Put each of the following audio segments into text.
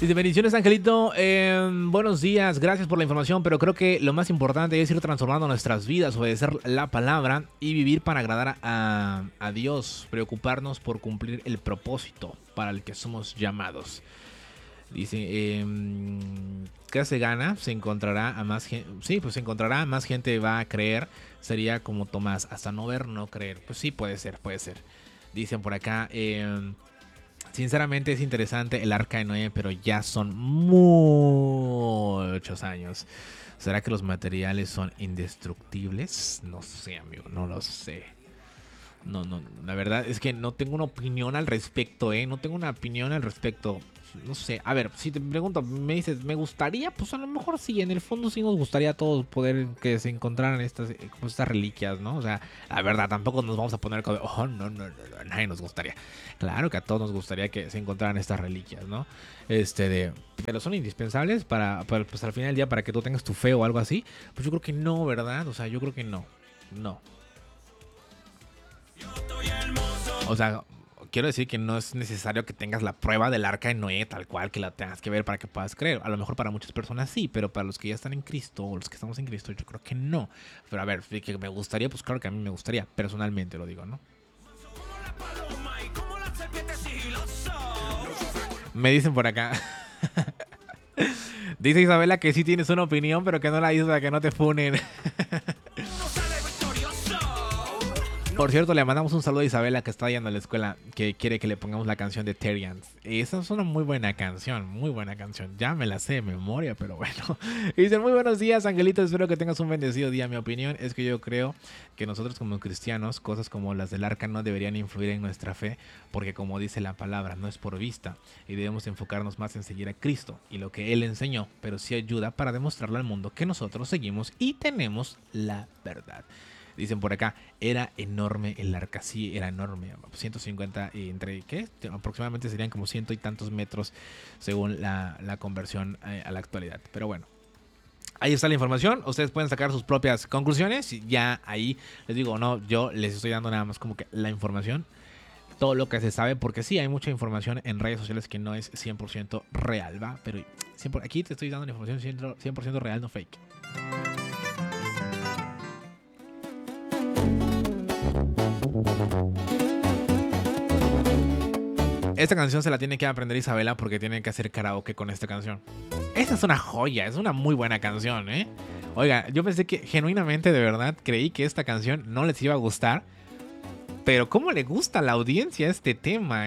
Dice, bendiciones, Angelito. Buenos días, gracias por la información, pero creo que lo más importante es ir transformando nuestras vidas, obedecer la palabra y vivir para agradar a Dios, preocuparnos por cumplir el propósito para el que somos llamados. Dice, ¿qué se gana? Se encontrará a más gente. Sí, pues se encontrará, más gente va a creer. Sería como Tomás, hasta no ver, no creer. Pues sí, puede ser, puede ser. Dicen por acá, sinceramente es interesante el arca de Noé, pero ya son muchos años. ¿Será que los materiales son indestructibles? No sé, amigo, no lo sé. No, la verdad es que no tengo una opinión al respecto, No tengo una opinión al respecto. No sé, a ver, si te pregunto, me dices, ¿me gustaría? Pues a lo mejor sí, en el fondo sí nos gustaría a todos poder que se encontraran estas reliquias, ¿no? O sea, la verdad, tampoco nos vamos a poner como, oh, no, a nadie nos gustaría. Claro que a todos nos gustaría que se encontraran estas reliquias, ¿no? Pero son indispensables para pues al final del día, para que tú tengas tu fe o algo así. Pues yo creo que no, ¿verdad? O sea, yo creo que no. O sea, quiero decir que no es necesario que tengas la prueba del arca de Noé tal cual, que la tengas que ver para que puedas creer. A lo mejor para muchas personas sí, pero para los que ya están en Cristo o los que estamos en Cristo, yo creo que no. Pero a ver, que me gustaría, pues claro que a mí me gustaría, personalmente lo digo, ¿no? Me dicen por acá. Dice Isabela que sí tienes una opinión, pero que no la dices para que no te funen. Por cierto, le mandamos un saludo a Isabela, que está yendo a la escuela, que quiere que le pongamos la canción de Terrians. Esa es una muy buena canción, muy buena canción. Ya me la sé de memoria, pero bueno. Y dicen, muy buenos días, Angelito, espero que tengas un bendecido día. Mi opinión es que yo creo que nosotros como cristianos, cosas como las del arca no deberían influir en nuestra fe, porque como dice la palabra, no es por vista, y debemos enfocarnos más en seguir a Cristo y lo que Él enseñó, pero sí ayuda para demostrarle al mundo que nosotros seguimos y tenemos la verdad. Dicen por acá, era enorme el arca, sí, era enorme, 150, entre, ¿qué? Aproximadamente serían como ciento y tantos metros según la conversión a la actualidad. Pero bueno, ahí está la información, ustedes pueden sacar sus propias conclusiones, y ya ahí les digo, no, yo les estoy dando nada más como que la información, todo lo que se sabe, porque sí, hay mucha información en redes sociales que no es 100% real, ¿va? Pero aquí te estoy dando la información 100% real, no fake. Esta canción se la tiene que aprender Isabela porque tiene que hacer karaoke con esta canción. Esta es una joya, es una muy buena canción, Oiga, yo pensé que genuinamente, de verdad, creí que esta canción no les iba a gustar. Pero cómo le gusta a la audiencia este tema,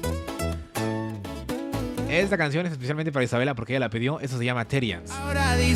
Esta canción es especialmente para Isabela porque ella la pidió. Eso se llama Terrians.